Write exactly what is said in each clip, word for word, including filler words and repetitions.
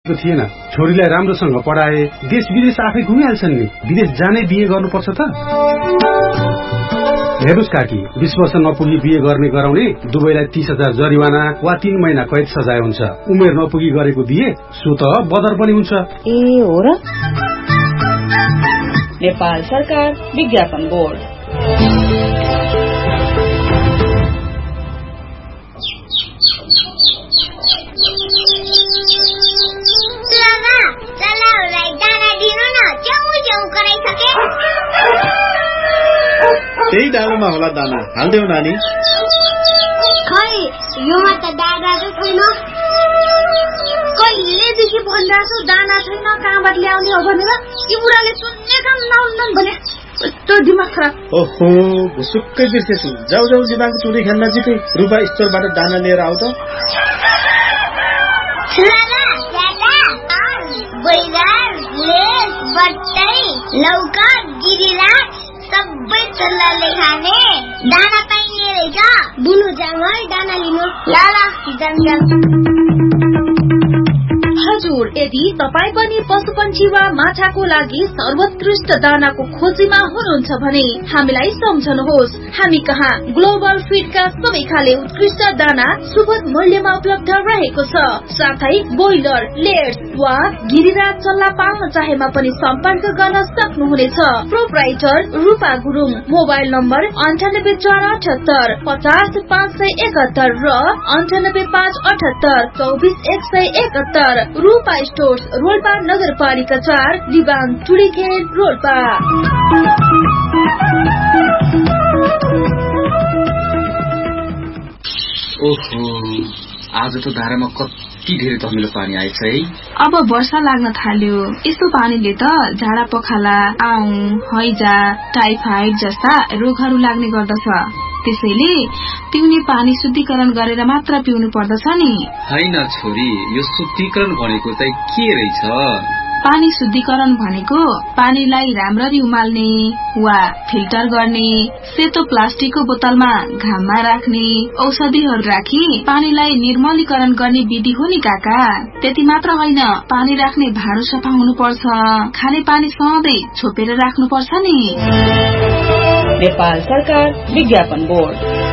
थिएन। छोरीलाई राम्रोसँग पढाए, देश विदेश आफै घुमिहाल्छन् नि। विदेश जाने बिहे गर्नुपर्छ त? हेर्नुस् काकी, बीस वर्ष नपुगी बिहे गर्ने गराउने दुवैलाई तीस हजार जरिवाना वा तीन महिना कैद सजाय हुन्छ। उमेर नपुगी गरेको बिहे सो त बदर पनि हुन्छ। ए हो र? नेपाल सरकार विज्ञापन बोर्ड। त्यही डालोमा होला दाना, हाल्देऊ नानी। खै योमा त दाना त छैन। कहिलेदेखि भनिरहेको दाना छैन, कहाँबाट ल्याउने हो भनेर। यी बुढाले सुन्ने काम नहुन् भने कस्तो दिमाग खराब। ओहो, भुसुक्कै बिर्सेछु। जाऊ जाऊ दिमाग चुरी खेल्न नजिकै रुपा स्टोरबाट दाना लिएर आऊ त। लौका गिरिराज सबै चल्लाले खाने दाना पाइने रहेछ। बुनु जाम है दाना लिनु। ल ल जाम जाम। हजुर, यदि तपाई पनि पशुपन्छी वा माछाको लागि सर्वोत्कृष्ट दानाको खोजीमा हुनुहुन्छ भने हामीलाई सम्झनुहोस्। हामी कहाँ ग्लोबल फीडका सबै खाले उत्कृष्ट दाना सुपथ मूल्यमा उपलब्ध रहेको छ। साथै बोइलर, लेयर्स वा गिरिराज चल्ला पाल्न चाहेमा पनि सम्पर्क गर्न सक्नुहुनेछ। प्रोप्राइटर रूपा गुरुङ। मोबाइल नम्बर अन्ठानब्बे चार अठहत्तर पचास पाँच सय एकहत्तर र अन्ठानब्बे पाँच अठहत्तर चौबिस एक सय एकहत्तर। रूपा स्टोर्स, रोल्पा नगरपालिका चार, लिबान टुडीखेल रोल्पा। ओहो, आज त धारामा कति धेरै धमिलो पानी आएछ है। अब वर्षा लाग्न थाल्यो। यस्तो पानीले त झाडा पखाला, आउँ, हैजा, टाइफाइड जस्ता रोगहरू लाग्ने गर्दछ। त्यसैले पिउने पानी शुद्धिकरण गरेर मात्र पिउनु पर्दछ नि। हैन छोरी, यो शुद्धिकरण भनेको चाहिँ के रहेछ? पानी शुद्धिकरण भनेको पानीलाई राम्ररी उमाल्ने वा फिल्टर गर्ने, सेतो प्लास्टिकको बोतलमा घाममा राख्ने, औषधिहरू राखी पानीलाई निर्मलीकरण गर्ने विधि हो नि काका। त्यति मात्र होइन, पानी राख्ने भाँडो सफा हुनुपर्छ। खाने पानी सधैँ छोपेर राख्नुपर्छ नि। नेपाल सरकार विज्ञापन बोर्ड।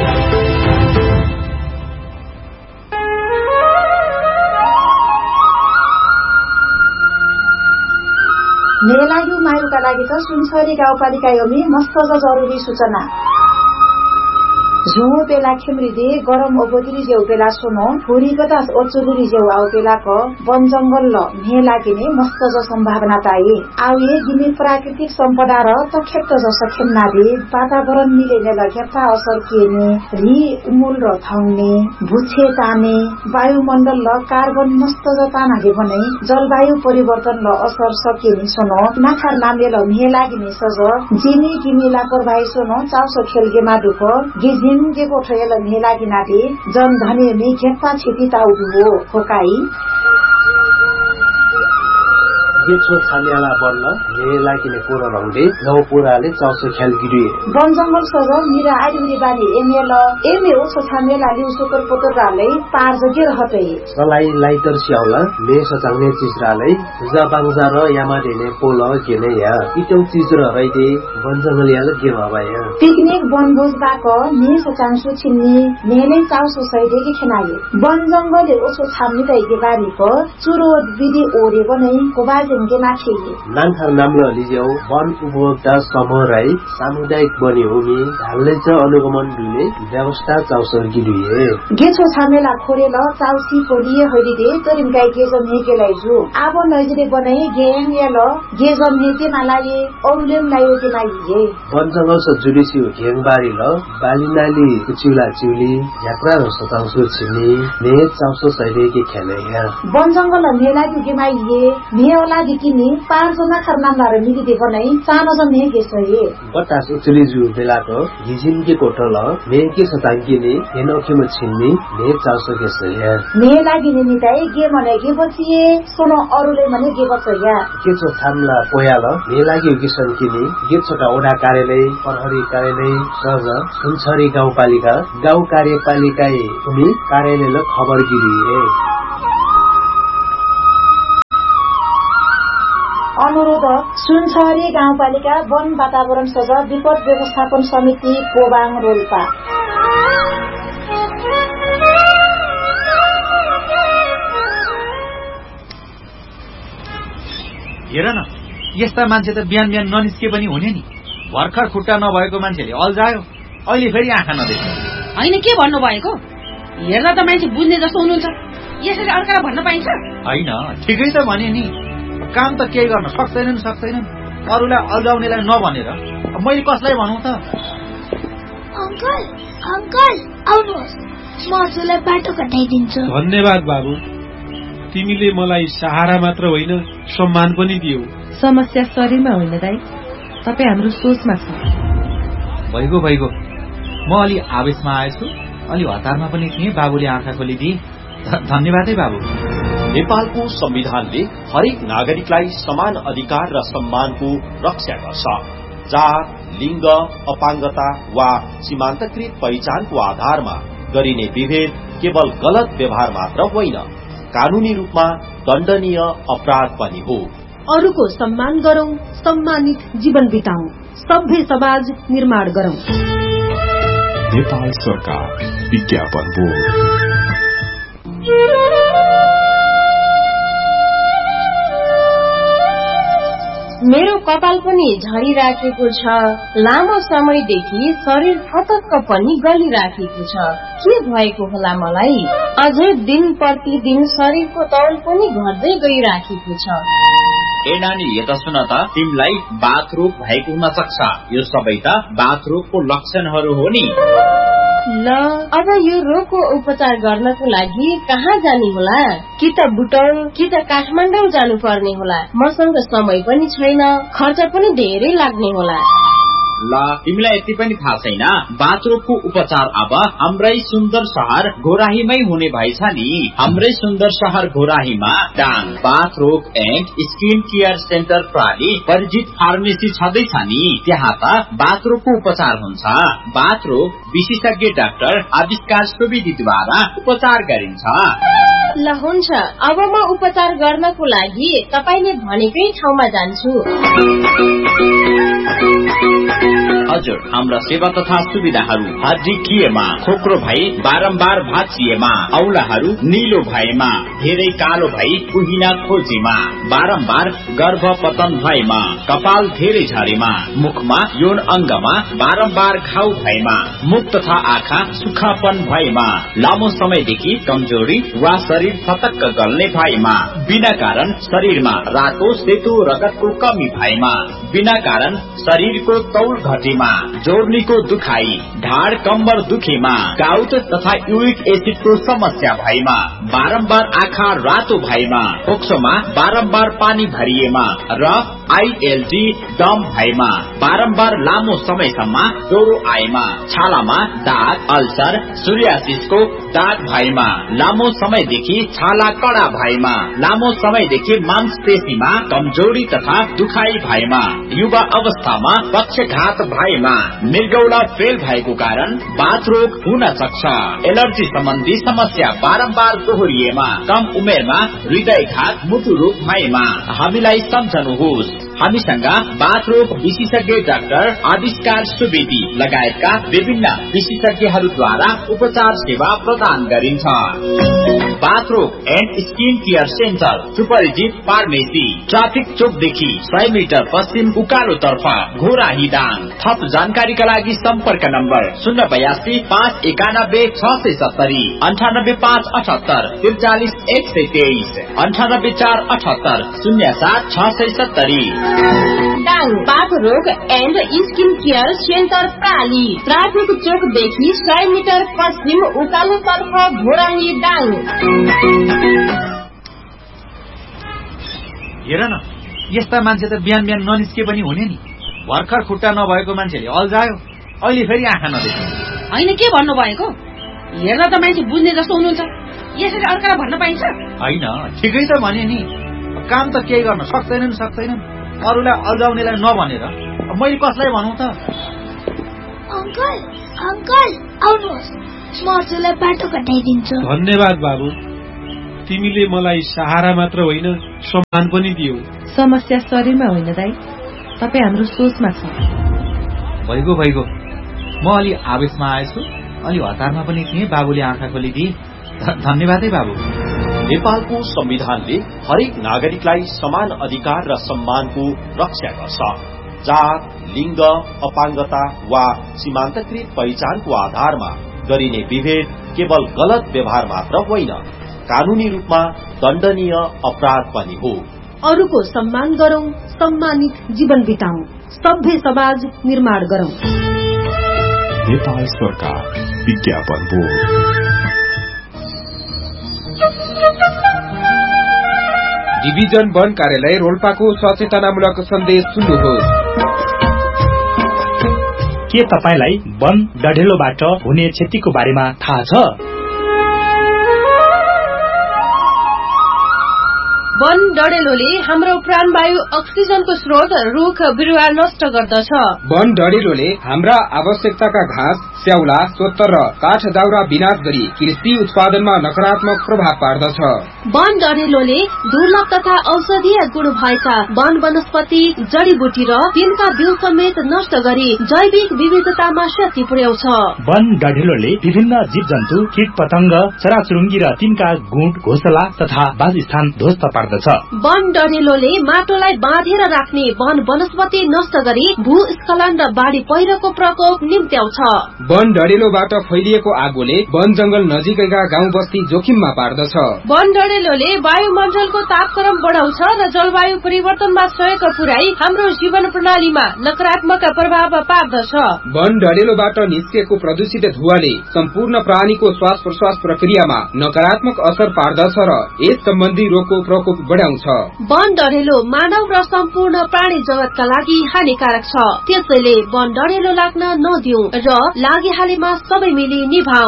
मेलायु मायुका लागि त सुनसरी गाउँपालिका योमी मस्त जरुरी सूचना। झुमो पेला खेम्रिदे गरम ओबोदिरी जेउ पेला सोनो फुरी बतास ओचुरी जेउ आउ पेला क वन जंगल ल मे लागिने मस्त ज सम्भावना ताई आउए गिनी प्राकृतिक सम्पदा र तखेप्त ज सखेम्ना दे वातावरण मिलेने लग्यापा असर किने रि उमुल र थाउने भुछे ताने वायुमण्डल ल कार्बन मस्त ज तानाले भने जलवायु परिवर्तन ल असर सकिने सोनो नाखार नामले ल मे लागिने सज जिनी गिमी लापरवाही सोनो चाउसो खेलगे मादुक गिजी के कोठेल मेला गिनाते जन धनी में खेप्पा छिटी ताउदु हो खोकाई गेछो छानियाला बन्न मेला किने कोरा रंगले गाउँ पुराले चौसो खेल गिरिए वन जंगल सर मिरा आइडुरी बानी एमएल एमए ओसो छामेला लिउ सुकर पोतर राले पार जगे रहते सलाई लाइटर स्याउला ले सचाउने चीज राले जाबाङजा र यामा देने पोल केने या इटौ चीज र रैदे वन जंगल याल के भबाया पिकनिक बनभोज बाक ने सचाङसु छिन्नी नेले चाउसो सैदे के खनाले वन जंगलले ओसो छाम्नी दैके बारी प चुरो विधि ओरे बनै कोबाज नानथार नामले लिज्यौ वन उपभोक्ता समूह राई सामुदायिक बनी हुने ढाल्ने च अनुगमन दुले व्यवस्था चाउसर गिरिए गेछो छामेला खोरेल चाउसी कोलिए हरिदे तरिम गाई गेजम हेकेलाई जु आबो नजरे बनाई गेम याल गेजम हेके मालाले औलेम लायो के माइए वन जंगल स जुडिसी घेङबारी ल बालिनाली चिउला चिउली यात्रा र सताउसो छिनी ने चाउसो सैले के खेले या वन जंगल मेला के माइए मेला किनी पार जना खरनामदार मिली देखो नै सानो जने के सही बतास उचली जु बेलाको हिजिन के कोठल ने के सतांगिने हेनोखे म छिन्नी ने चाउसो के सही ने लागिने निताई के मने के बचिए सोनो अरुले मने के बचया के छ थामला पोयाल ने लागि के सन्किने के छटा ओडा कार्यालय प्रहरी कार्यालय सज सुनसरी गाउँपालिका गाउँ कार्यपालिका उनी कार्यालयले खबर गिरिए। अनुरोध सुनसरी गाउँपालिका वन वातावरण सभा विपद व्यवस्थापन समिति पोबाङ रोल्पा। हेर न, यस्ता मान्छे त बिहान बिहान ननिस्के पनि हुने नि। भर्खर खुट्टा नभएको मान्छेले अल्झायो, अहिले फेरि आँखा नदेख्ने। होइन, के भन्नुभएको? हेर्दा त मान्छे बुझ्ने जस्तो हुनुहुन्छ, यसरी अर्कालाई भन्न पाइन्छ? होइन, ठिकै त भने नि। काम त केही गर्न सक्दैनन् सक्दैनन् अरूलाई अल्झाउनेलाई नभनेर मैले कसलाई भनौँ त? अंकल अंकल आउनुहोस्, म हजुरलाई बाटो कटाइदिन्छु। धन्यवाद बाबु, तिमीले मलाई सहारा मात्र होइन सम्मान पनि दियौ। समस्या शरीरमा होइन दाइ, तपाईँ हाम्रो सोचमा छ। भइगयो भइगयो, म अलि आवेशमा आएछु, अलि हतारमा पनि थिएँ। बाबुले आँखा खोलिदिए, धन्यवाद है बाबु। नेपालको संविधानले हरेक नागरिकलाई समान अधिकार र सम्मानको रक्षा गर्छ। जात, लिङ्ग, अपाङ्गता वा सीमान्तकृत पहिचानको आधारमा गरिने विभेद केवल गलत व्यवहार मात्र होइन, कानूनी रूपमा दण्डनीय अपराध पनि हो। अरूको सम्मान गरौं, सम्मानित जीवन बिताउँ, सभ्य समाज निर्माण गरौं। नेपाल सरकार विज्ञापन बोर्ड। मेरो कपाल पनि झरिराखेको छ, लामो समयदेखि शरीर फटक्क पनि गलिराखेको छ। के भएको होला मलाई? अझै दिन प्रतिदिन शरीरको तौल पनि घट्दै गइराखेको छ। ए नानी, यो त सुन त, तिमीलाई बाथ रोग भएको हुन सक्छ। यो सबै त बाथ रोगको लक्षणहरू हो नि। ल, अब यो रोगको उपचार गर्नको लागि कहाँ जाने होला? कि त बुटौल कि त काठमाडौँ जानु पर्ने होला। मसँग समय पनि छैन, खर्च पनि धेरै लाग्ने होला। ल, तिमीलाई यति पनि थाहा छैन? बाथ रोगको उपचार अब हाम्रै सुन्दर शहर घोराहीमै हुने भएछ नि। हाम्रै सुन्दर शहर घोराहीमा डाङ बाथ रोग एन्ड स्किन केयर सेन्टर प्रणाली परिचित फार्मेसी छँदैछ नि। त्यहाँ त बाथ रोगको उपचार हुन्छ। बाथ रोग विशेषज्ञ डाक्टर आविष्कार सुवेदीद्वारा उपचार गरिन्छ। ल हुन्छ, अब म उपचार गर्नको लागि तपाईले भनेकै ठाउँमा जान्छु। हजुर, हाम्रा सेवा तथा सुविधाहरू हड्डी किएमा, खोक्रो भई बारम्बार भाँचिएमा, औलाहरू निलो भएमा, धेरै कालो भई कुहिना खोजेमा, बारम्बार गर्भपतन भएमा, कपाल धेरै झरेमा, मुखमा यौन अंगमा बारम्बार घाउ भएमा, मुख तथा आँखा सुखापन भएमा, लामो समयदेखि कमजोरी वा शरीर फटक्क गल्ने भएमा, बिना कारण शरीरमा रातो सेतो रगतको कमी भएमा, बिना कारण शरीरको तौल घटेमा, जोर्नीको दुखाई, ढाड कम्बर दुखेमा, गाउट तथा युरिक एसिडको समस्या भएमा, बारम्बार आँखा रातो भएमा, फोक्सोमा बारम्बार पानी भरिएमा र आईएलडी दम भएमा, बारम्बार लामो समयसम्म ज्वरो आएमा, छालामा दाग, अल्सर, सूर्यासिसको दाग भएमा, लामो समयदेखि छाला कडा भएमा, लामो समयदेखि मांसपेशीमा कमजोरी तथा दुखाई भएमा, युवा अवस्थामा पक्षघात भएमा, मृगौला फेल भएको कारण बाथ रोग हुन सक्छ। एलर्जी सम्बन्धी समस्या बारम्बार दोहोरिएमा, कम उमेरमा हृदयघात, मुटु रोग भएमा हामीलाई सम्झनुहोस्। हामीसँग बाथ रोग विशेषज्ञ डाक्टर आविष्कार सुवेदी लगायतका विभिन्न विशेषज्ञहरूद्वारा उपचार सेवा प्रदान गरिन्छ। बाथ रोग एन्ड स्किन केयर सेन्टर सुपरिचित फार्मेसी, ट्राफिक चोकदेखि सय मिटर पश्चिम उकालो तर्फ घोराही दाङ। थप जानकारीका लागि सम्पर्क नम्बर शून्य बयासी पाँच एकानब्बे छ सय सत्तरी अन्ठानब्बे पाँच अठहत्तर त्रिचालिस एक सय तेइस अन्ठानब्बे चार अठहत्तर शून्य सात छ सय सत्तरी। डाङ बाथ रोग and skin care centre प्राली, traffic चोकदेखि सय मिटर पश्चिम उकालो तर्फ घोराही डाङ। हेर न, यस्ता मान्छे त बिहान बिहान ननिस्के पनि हुने नि। भर्खर खुट्टा नभएको मान्छेले अल्झायो, अहिले फेरि आँखा नदेख्ने। होइन, के भन्नुभएको? हेर्दा त मान्छे बुझ्ने जस्तो हुनुहुन्छ, यसरी अर्कालाई भन्न पाइन्छ? होइन, ठिकै त भने नि। काम त केही गर्न सक्दैनन् सक्दैनन् अरूलाई अल्झाउनेलाई नभनेर मैले कसलाई भनौँ त? अंकल अंकल आउनुहोस्, म हजुरलाई बाटो कटाइदिन्छु। धन्यवाद बाबु, तिमीले मलाई सहारा मात्र होइन सम्मान पनि दियौ। समस्या शरीरमा होइन दाइ, तपाईँ हाम्रो सोचमा छ। भइगो भइगो म अलि आवेशमा आएछु, अलि हतारमा पनि थिएँ, बाबुले आँखा खोलिदिए। धन्यवादै बाबु। नेपालको संविधानले हरेक नागरिकलाई समान अधिकार र सम्मानको रक्षा गर्छ। जात, लिङ्ग, अपाङ्गता वा सीमान्तकृत पहिचानको आधारमा गरिने विभेद केवल गलत व्यवहार मात्र होइन, कानूनी रूपमा दण्डनीय अपराध पनि हो। अरूको सम्मान गरौं, सम्मानित जीवन बिताउँ, सभ्य समाज निर्माण गरौं। नेपाल सरकार विज्ञापन बोर्ड। डिभिजन वन कार्यालय रोल्पाको सचेतनामूलक सन्देश सुन्नुहोस्। के तपाईलाई वन डढेलोबाट हुने क्षतिको बारेमा थाहा छ? वन डढेलोले हाम्रो प्राणवायु अक्सिजनको स्रोत रुख बिरुवा नष्ट गर्दछ। वन डढेलोले हाम्रा आवश्यकताका घाँस, स्याउला, सोत्तर र काठ दाउरा विनाश गरी कृषि उत्पादनमा नकारात्मक प्रभाव पार्दछ। वन डढेलोले दुर्लभ तथा औषधीय गुण भएका वन वनस्पति, जडीबुटी र तिनका बिउ समेत नष्ट गरी जैविक विविधतामा क्षति पुर्याउँछ। वन डढेलोले विभिन्न जीव जन्तु, कीट पतंग, चराचुरुङ्गी र तिनका गुण, घोसला तथा वासस्थान ध्वस्त पार्दछ। वन डढेलोले माटोलाई बाँधेर राख्ने वन वनस्पति नष्ट गरी भूस्खलन र बाढी पहिरोको प्रकोप निम्त्याउँछ। वन डढेलोबाट फैलिएको आगोले वन जंगल नजिकैका गाउँ बस्ती जोखिममा पार्दछ। वन डढेलोले वायुमण्डलको तापक्रम बढाउँछ र जलवायु परिवर्तनमा सहयोग पुर्याई हाम्रो जीवन प्रणालीमा नकारात्मक प्रभाव पार्दछ। वन डढेलोबाट निस्केको प्रदूषित धुवाले सम्पूर्ण प्राणीको श्वास प्रश्वास प्रक्रियामा नकारात्मक असर पार्दछ र यस सम्बन्धी रोगको प्रकोप बढाउँछ। वन डढेलो मानव र सम्पूर्ण प्राणी जगतका लागि हानिकारक छ, त्यसैले वन डढेलो लाग्न नदिऊ र लागिहालेमा सबै मिली निभाऊ।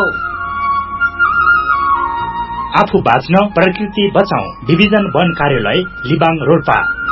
आफू बाँच्न प्रकृति बचाऊ। डिभिजन वन कार्यालय लिबाङ रोल्पा।